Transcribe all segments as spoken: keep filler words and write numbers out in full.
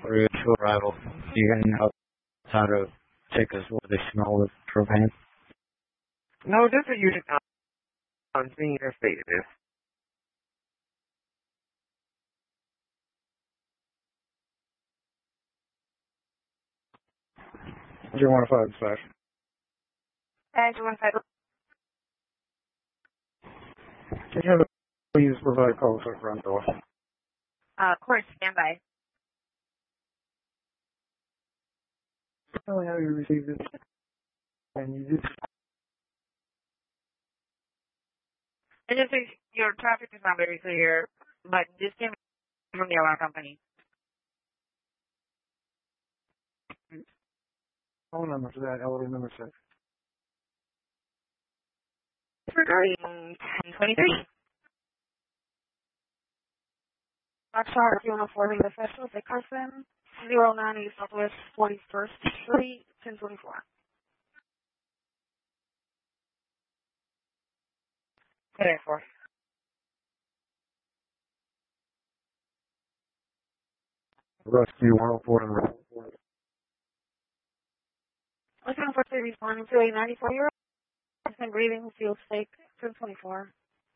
for your to arrival. You can know how to take us what they smell with propane. No, just a unit on seeing your status. zero one five slash. And zero one five. Can you have a please provide calls to the front door? Uh, of course, standby. Tell me how you received it. And you did. And just say your traffic is not very clear, but this came from the alarm company. Phone number for that elevator number six. Regarding ten twenty-three. Foxtrot zero one four Lima Festival, Bay Carson, zero nine eight Southwest forty-first Street, ten twenty-four. ten four. Rescue one oh four number. Looking for three responding to a ninety-four year old and breathing field stake, ten twenty-four.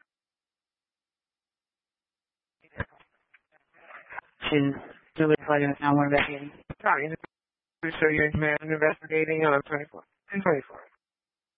She's still fighting now, we're investigating. Sorry, so you're investigating on twenty-four. ten twenty-four.